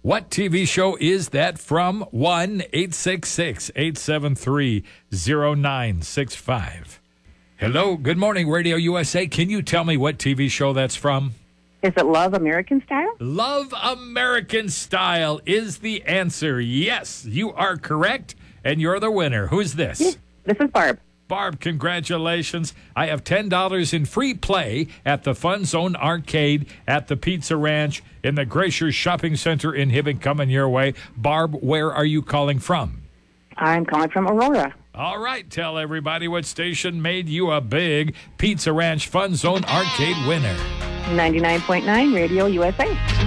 What TV show is that from? 1-866-873-0965. Hello, good morning, Radio USA. Can you tell me what TV show that's from? Is it Love American Style? Love American Style is the answer. Yes, you are correct, and you're the winner. Who's this? This is Barb. Barb, congratulations. I have $10 in free play at the Fun Zone Arcade at the Pizza Ranch in the Glacier Shopping Center in Hibbing coming your way. Barb, where are you calling from? I'm calling from Aurora. All right, tell everybody what station made you a big Pizza Ranch Fun Zone Arcade winner. 99.9 Radio USA.